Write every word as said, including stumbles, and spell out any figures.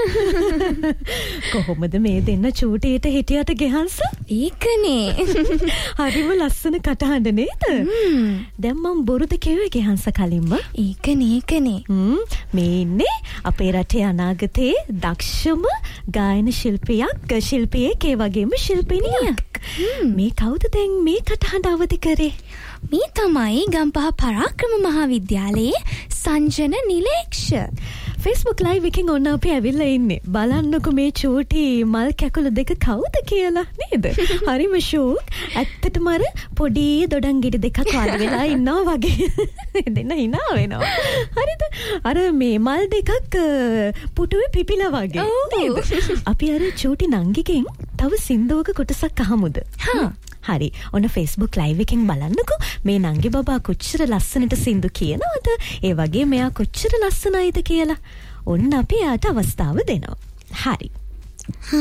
කොහොමද මේ දෙන්න චූටියට හිටියට ගෙහන්ස? ඒකනේ. හරිම ලස්සන කටහඬ නේද? දැන් මම බොරුද කිව්වේ ගෙහන්ස කලින්ම? ඒකනේ ඒකනේ. හ්ම් මේ ඉන්නේ අපේ රටේ අනාගතයේ දක්ෂම ගායන ශිල්පියක් ශිල්පියෙක් ඒ වගේම ශිල්පිනියක්. මේ කවුද දැන් මේ කටහඬ අවදි කරේ? මේ තමයි ගම්පහ පරාක්‍රම මහාවිද්‍යාලයේ සංජන නිලේක්ෂ. Facebook live එකකින් ඔන්න අපි ඇවිල්ලා ඉන්නේ. බලන්නකො මේ චූටි මල් කැකුළු දෙක කවුද කියලා නේද? හරිම ෂෝක්. ඇත්තටම අර පොඩි දොඩම් ගෙඩි දෙකක් වගේ වෙලා ඉන්නවා වගේ. දෙන්න hina වෙනවා. හරිද? අර මේ මල් දෙකක් පුටුවේ පිපිලා වගේ නේද? අපි අර චූටි නංගිගෙන් තව සින්දුවක කොටසක් අහමුද? හා හරි. ඔන්න Facebook live එකෙන් බලන්නකෝ මේ නංගි බබා කොච්චර ලස්සනට සින්දු කියනවද? ඒ වගේ මෙයා කොච්චර ලස්සනයිද කියලා. ඔන්න අපි යාට අවස්ථාව දෙනවා. හරි.